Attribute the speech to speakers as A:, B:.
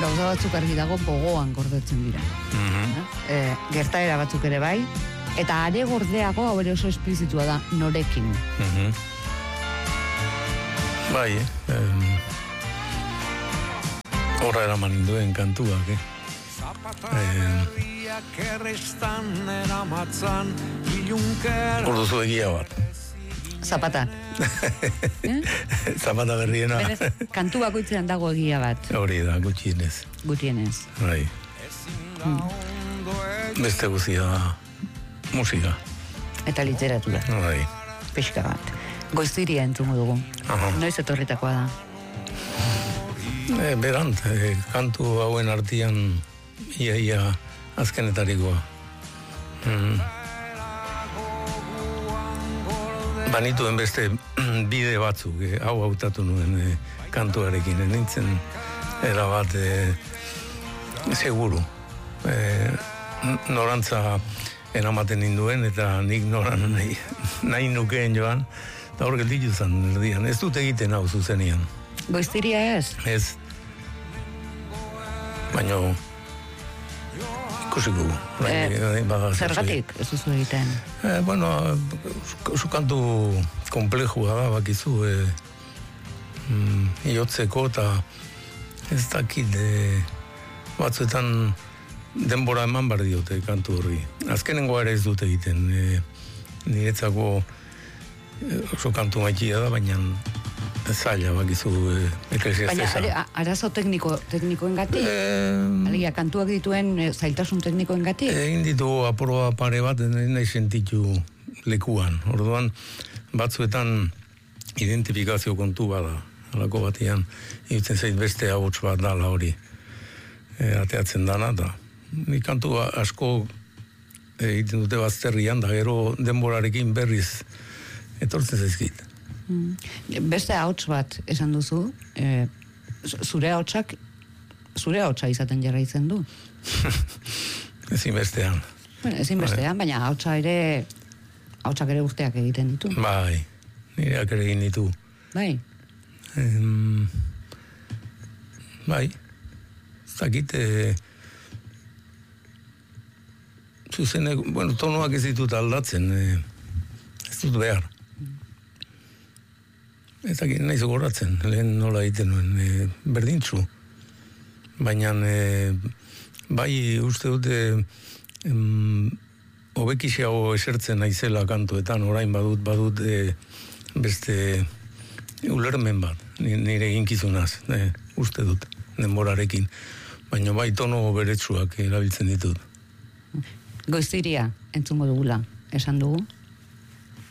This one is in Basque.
A: gauza batzuk argi dago gogoan gordetzen dira. Gertaera batzuk ere bai, eta are gordeago hau ere oso esplizitua da, norekin.
B: Bai, horra eraman induen kantuak, Orduzu egia bat.
A: Zapata.
B: Zapata berriena.
A: Kantu bakoitzean dago egia bat.
B: Hori da, gutxienez.
A: Gutxienez.
B: Bai. Beste guzia musika.
A: Eta literatura.
B: Bai.
A: Pixka bat. Goiztiria entzungo dugu. Noiz etorritakoa da?
B: Berant, kantu hauen artian ia azkenetarikoa. Banituen beste bide batzuk, hau hautatu nuen kantuarekin, nintzen erabat seguru. Norantza eramaten ninduen eta nik noran nahi nukeen joan, eta hor gelditu zen erdian. Ez dut egiten hau zuzenian.
A: Goiztiria ez?
B: Ez. Baina ikusiko.
A: Zergatik ez duzu egiten?
B: Bueno, oso kantu komplejua da, bakizu. Iotzeko eta ez dakit batzuetan denbora eman bar diote kantu horri. Azkenengoa ere ez dut egiten. Niretzako oso kantu maitia da, baina zaila, bakizu, eklesiastesa.
A: Baina, arazo teknikoen gati? Alegia, kantuak dituen zailtasun teknikoen gati?
B: Egin ditu aporoa pare bat, nahi sentitu lekuan. Orduan, batzuetan identifikazio kontu bada. Halako batean, irutzen zait beste ahots bat dala hori. Ateatzen dana, eta nik kantu asko egiten dute bazterrian, da gero denborarekin berriz etortzen zaizkit.
A: Beste ahots bat esan duzu, zure ahotsa izaten jarraitzen du.
B: Ezinbestean.
A: Ezinbestean, baina ahotsak ere urteak egiten ditu.
B: Bai, nireak ere egin ditu.
A: Bai.
B: Bai, zakit, zuzenek, bueno, tonuak ez ditut aldatzen, ez dut behar. Ez dakit, nahi zogoratzen, lehen nola egiten nuen, berdintzu. Baina, bai, uste dute, hobekixeago esertzen naizela kantuetan, orain badut beste ulermen bat, nire eginkizunaz, uste dut, denborarekin. Baina bai, tono beretsuak erabiltzen ditut.
A: Goiztiria, entzungo dugula, esan dugu?